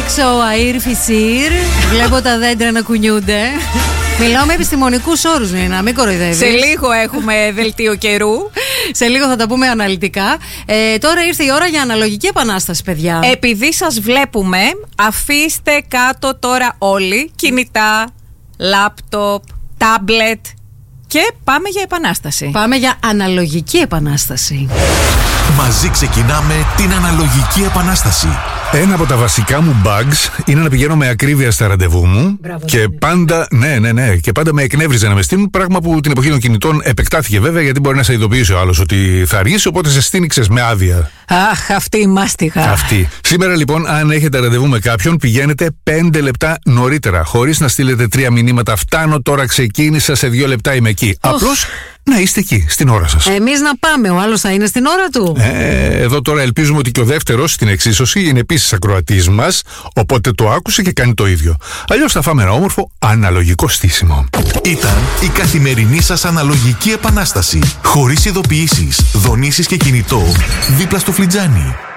έξω αήρ φυσίρ. Βλέπω τα δέντρα να κουνιούνται. Μιλάω με επιστημονικούς όρους, Νίνα, μην κοροϊδεύεις. Σε λίγο έχουμε δελτίο καιρού. Σε λίγο θα τα πούμε αναλυτικά. Τώρα ήρθε η ώρα για αναλογική επανάσταση, παιδιά. Επειδή σας βλέπουμε, αφήστε κάτω τώρα όλοι κινητά, λάπτοπ, τάμπλετ και πάμε για επανάσταση. Πάμε για αναλογική επανάσταση. Μαζί ξεκινάμε την αναλογική επανάσταση. Ένα από τα βασικά μου bugs είναι να πηγαίνω με ακρίβεια στα ραντεβού μου. Μπράβο, και πάντα, ναι, και πάντα με εκνεύριζε να με στείλουν. Πράγμα που την εποχή των κινητών επεκτάθηκε βέβαια, γιατί μπορεί να σε ειδοποιήσει ο άλλος ότι θα αργήσει, οπότε σε στείνει με άδεια. Αχ, αυτή η μάστιγα. Αυτή. Σήμερα λοιπόν, αν έχετε ραντεβού με κάποιον, πηγαίνετε 5 λεπτά νωρίτερα. Χωρίς να στείλετε 3 μηνύματα. Φτάνω τώρα, ξεκίνησα, σε 2 λεπτά είμαι εκεί. Απλώς να είστε εκεί, στην ώρα σας. Εμείς να πάμε, ο άλλος θα είναι στην ώρα του. Εδώ τώρα ελπίζουμε ότι και ο δεύτερος στην εξίσωση είναι επίσης ακροατής μας, οπότε το άκουσε και κάνει το ίδιο. Αλλιώς θα φάμε ένα όμορφο αναλογικό στήσιμο. Ήταν η καθημερινή σας αναλογική επανάσταση. Χωρίς ειδοποιήσεις, δονήσεις και κινητό, δίπλα στο φλιτζάνι.